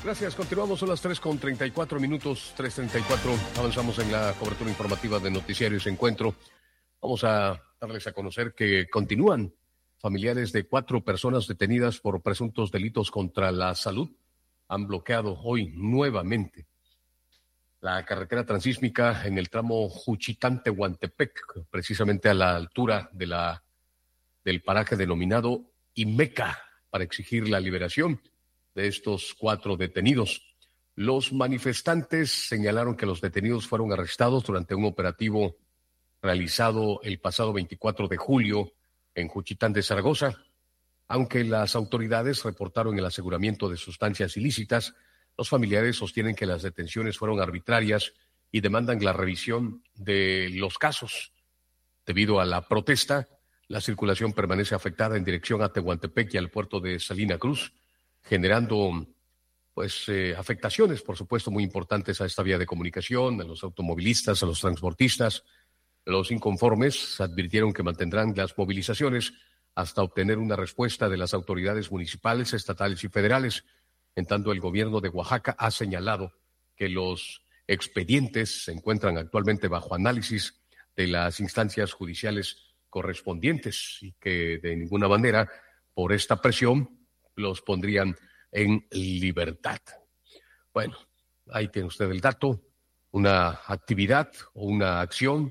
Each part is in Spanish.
Gracias, continuamos, son las 3:34, 3:34. Avanzamos en la cobertura informativa de Noticiarios Encuentro. Vamos a darles a conocer que continúan familiares de 4 personas detenidas por presuntos delitos contra la salud. Han bloqueado hoy nuevamente la carretera transísmica en el tramo Juchitán-Tehuantepec, precisamente a la altura del paraje denominado Imeca, para exigir la liberación de estos 4 detenidos. Los manifestantes señalaron que los detenidos fueron arrestados durante un operativo realizado el pasado 24 de julio en Juchitán de Zaragoza. Aunque las autoridades reportaron el aseguramiento de sustancias ilícitas, los familiares sostienen que las detenciones fueron arbitrarias y demandan la revisión de los casos. Debido a la protesta, la circulación permanece afectada en dirección a Tehuantepec y al puerto de Salina Cruz, generando afectaciones, por supuesto, muy importantes a esta vía de comunicación, a los automovilistas, a los transportistas. Los inconformes advirtieron que mantendrán las movilizaciones hasta obtener una respuesta de las autoridades municipales, estatales y federales. En tanto, el gobierno de Oaxaca ha señalado que los expedientes se encuentran actualmente bajo análisis de las instancias judiciales correspondientes y que de ninguna manera, por esta presión, los pondrían en libertad. Bueno, ahí tiene usted el dato, una actividad o una acción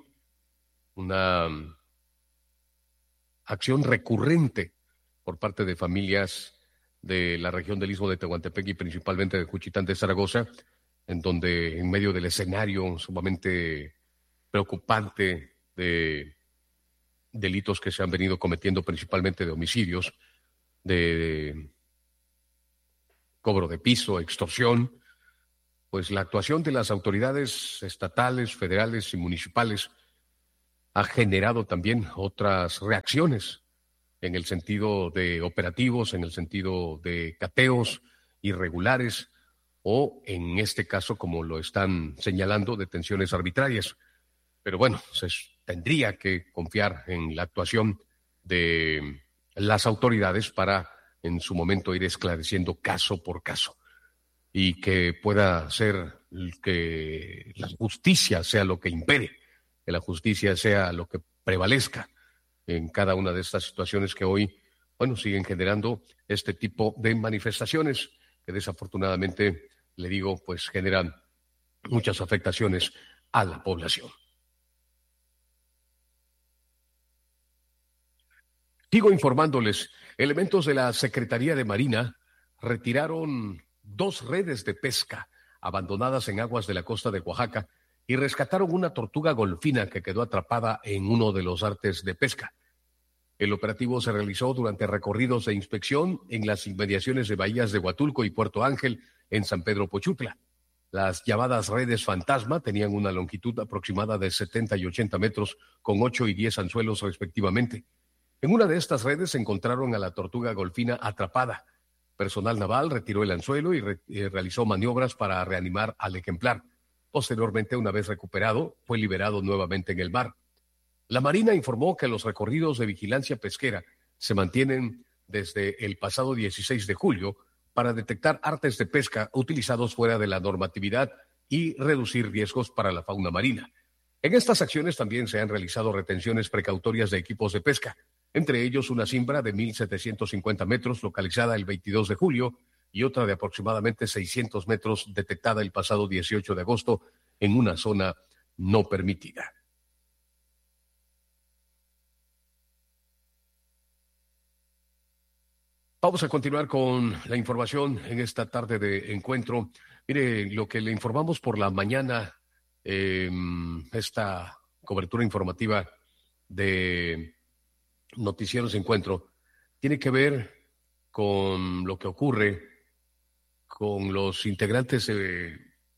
recurrente por parte de familias de la región del Istmo de Tehuantepec y principalmente de Juchitán de Zaragoza, en donde en medio del escenario sumamente preocupante de delitos que se han venido cometiendo, principalmente de homicidios, de cobro de piso, extorsión, pues la actuación de las autoridades estatales, federales y municipales ha generado también otras reacciones en el sentido de operativos, en el sentido de cateos irregulares o, en este caso, como lo están señalando, detenciones arbitrarias. Pero bueno, se tendría que confiar en la actuación de las autoridades para en su momento ir esclareciendo caso por caso y que pueda ser que la justicia sea lo que impere, que la justicia sea lo que prevalezca en cada una de estas situaciones que hoy, siguen generando este tipo de manifestaciones que desafortunadamente, le digo, pues generan muchas afectaciones a la población. Sigo informándoles, elementos de la Secretaría de Marina retiraron 2 redes de pesca abandonadas en aguas de la costa de Oaxaca y rescataron una tortuga golfina que quedó atrapada en uno de los artes de pesca. El operativo se realizó durante recorridos de inspección en las inmediaciones de bahías de Huatulco y Puerto Ángel en San Pedro Pochutla. Las llamadas redes fantasma tenían una longitud aproximada de 70 y 80 metros con 8 y 10 anzuelos respectivamente. En una de estas redes se encontraron a la tortuga golfina atrapada. Personal naval retiró el anzuelo y realizó maniobras para reanimar al ejemplar. Posteriormente, una vez recuperado, fue liberado nuevamente en el mar. La Marina informó que los recorridos de vigilancia pesquera se mantienen desde el pasado 16 de julio para detectar artes de pesca utilizados fuera de la normatividad y reducir riesgos para la fauna marina. En estas acciones también se han realizado retenciones precautorias de equipos de pesca, entre ellos una cimbra de 1,750 metros localizada el 22 de julio y otra de aproximadamente 600 metros detectada el pasado 18 de agosto en una zona no permitida. Vamos a continuar con la información en esta tarde de encuentro. Mire, lo que le informamos por la mañana, esta cobertura informativa de Noticieros Encuentro, tiene que ver con lo que ocurre con los integrantes de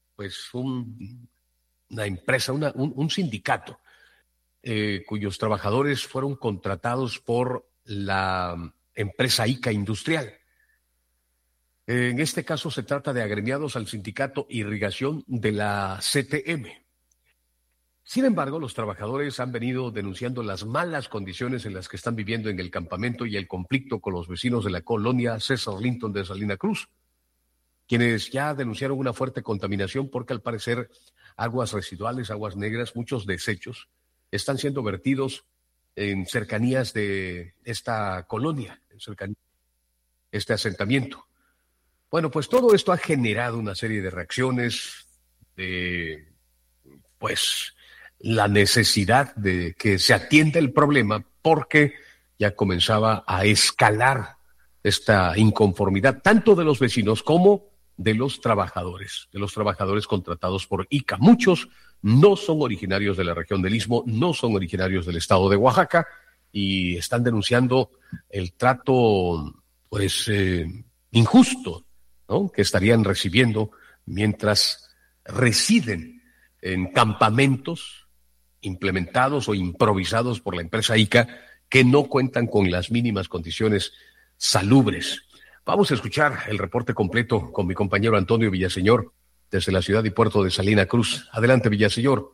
una empresa, un sindicato, cuyos trabajadores fueron contratados por la empresa ICA Industrial. En este caso se trata de agremiados al sindicato Irrigación de la CTM. Sin embargo, los trabajadores han venido denunciando las malas condiciones en las que están viviendo en el campamento y el conflicto con los vecinos de la colonia César Linton de Salina Cruz. quienes ya denunciaron una fuerte contaminación porque al parecer aguas residuales, aguas negras, muchos desechos están siendo vertidos en cercanías de esta colonia, en cercanías de este asentamiento. Bueno, pues todo esto ha generado una serie de reacciones, de pues la necesidad de que se atienda el problema porque ya comenzaba a escalar esta inconformidad, tanto de los vecinos como de los trabajadores contratados por ICA. Muchos no son originarios de la región del Istmo, no son originarios del estado de Oaxaca y están denunciando el trato, pues, injusto, ¿no?, que estarían recibiendo mientras residen en campamentos implementados o improvisados por la empresa ICA que no cuentan con las mínimas condiciones salubres. Vamos a escuchar el reporte completo con mi compañero Antonio Villaseñor desde la ciudad y puerto de Salina Cruz. Adelante, Villaseñor.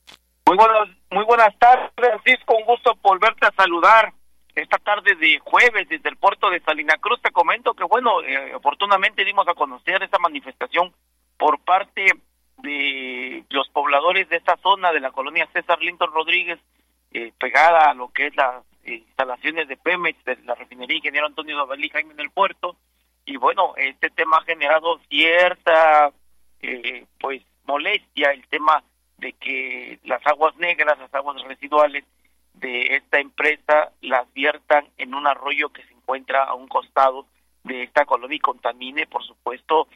Muy buenas tardes, Francisco. Un gusto volverte a saludar esta tarde de jueves desde el puerto de Salina Cruz. Te comento que, oportunamente dimos a conocer esta manifestación por parte de los pobladores de esta zona de la colonia César Linton Rodríguez, pegada a lo que es las instalaciones de Pemex, de la refinería Ingeniero Antonio Davalí Jaime en el puerto. Y este tema ha generado cierta molestia, el tema de que las aguas negras, las aguas residuales de esta empresa las viertan en un arroyo que se encuentra a un costado de esta colonia y contamine, por supuesto,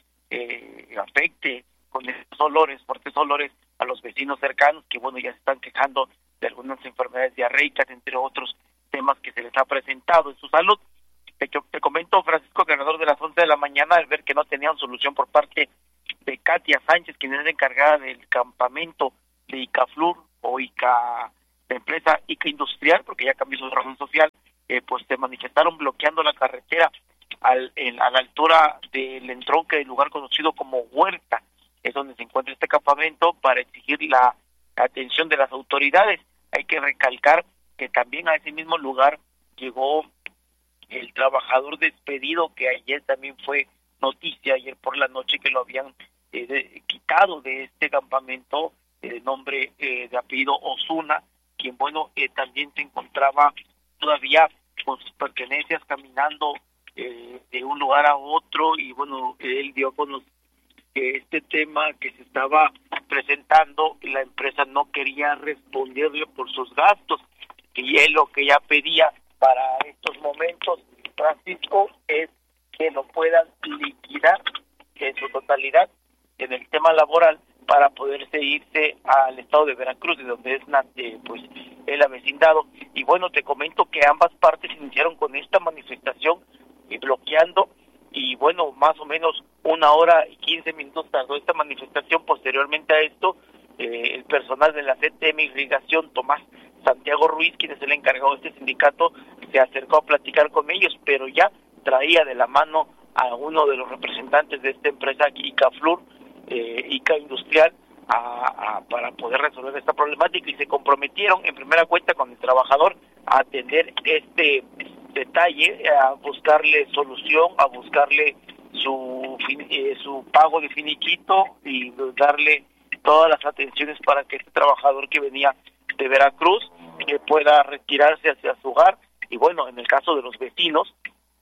afecte con estos olores, fuertes olores, a los vecinos cercanos que ya se están quejando de algunas enfermedades diarreicas, entre otros temas que se les ha presentado en su salud. Te comento, Francisco, que alrededor de las 11 de la mañana, al ver que no tenían solución por parte de Katia Sánchez, quien es la encargada del campamento de ICAFLUR o ICA, la empresa ICA Industrial, porque ya cambió su razón social, pues se manifestaron bloqueando la carretera a la altura del entronque del lugar conocido como Huerta, es donde se encuentra este campamento, para exigir la atención de las autoridades. Hay que recalcar que también a ese mismo lugar llegó el trabajador despedido, que ayer también fue noticia, ayer por la noche, que lo habían quitado de este campamento, de nombre de apellido Osuna, quien también se encontraba todavía con sus pertenencias caminando de un lugar a otro, y él dio con que este tema que se estaba presentando, la empresa no quería responderle por sus gastos, y él lo que ya pedía para estos momentos, Francisco, es que lo puedan liquidar en su totalidad en el tema laboral para poderse irse al estado de Veracruz, de donde es el avecindado. Y te comento que ambas partes iniciaron con esta manifestación bloqueando, y más o menos 1 hora y 15 minutos tardó esta manifestación. Posteriormente a esto, el personal de la CTM Irrigación, Tomás Santiago Ruiz, quien es el encargado de este sindicato, se acercó a platicar con ellos, pero ya traía de la mano a uno de los representantes de esta empresa, ICAFLUR, ICA Industrial, para poder resolver esta problemática, y se comprometieron en primera cuenta con el trabajador a atender este detalle, a buscarle solución, a buscarle su pago de finiquito y darle todas las atenciones para que este trabajador que venía de Veracruz pueda retirarse hacia su hogar. Y en el caso de los vecinos,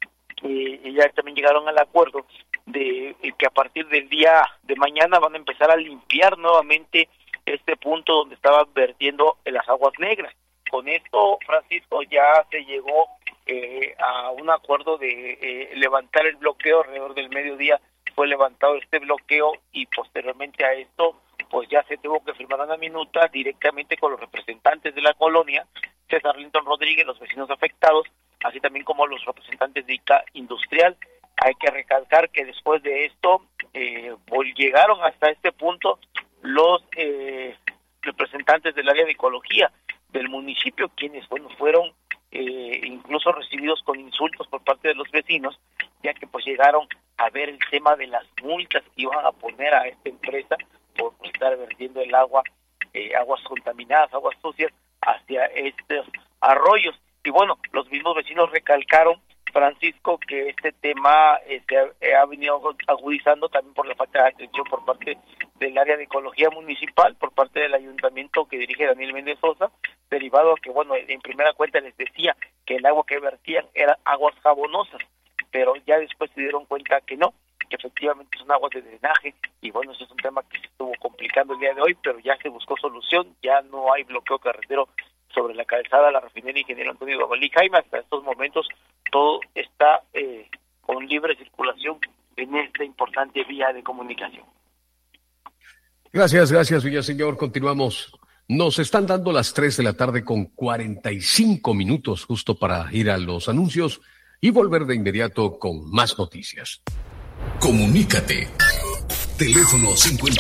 ya también llegaron al acuerdo de que a partir del día de mañana van a empezar a limpiar nuevamente este punto donde estaban vertiendo las aguas negras. Con esto, Francisco, ya se llegó a un acuerdo de levantar el bloqueo. Alrededor del mediodía fue levantado este bloqueo, y posteriormente a esto pues ya se tuvo que firmar una minuta directamente con los representantes de la colonia César Linton Rodríguez, los vecinos afectados, así también como los representantes de ICA Industrial. Hay que recalcar que después de esto llegaron hasta este punto los representantes del área de ecología del municipio, quienes fueron incluso recibidos con insultos por parte de los vecinos, ya que llegaron a ver el tema de las multas que iban a poner a esta empresa por estar vertiendo el agua, aguas contaminadas, aguas sucias, hacia estos arroyos. Y los mismos vecinos recalcaron Francisco, que este tema se ha venido agudizando también por la falta de atención por parte del área de ecología municipal, por parte del ayuntamiento que dirige Daniel Méndez Sosa, derivado a que, bueno, en primera cuenta les decía que el agua que vertían eran aguas jabonosas, pero ya después se dieron cuenta que no, que efectivamente son aguas de drenaje, y bueno, ese es un tema que se estuvo complicando el día de hoy, pero ya se buscó solución, ya no hay bloqueo carretero sobre la calzada La Refinería Ingeniero Antonio Dovalí Jaime. Hasta estos momentos todo está con libre circulación en esta importante vía de comunicación. Gracias, Villaseñor. Continuamos. Nos están dando las 3 de la tarde con 45 minutos justo para ir a los anuncios y volver de inmediato con más noticias. Comunícate. Teléfono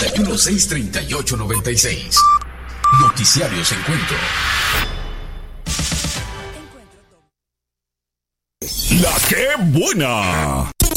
5163896. Noticiarios Encuentro. La que buena.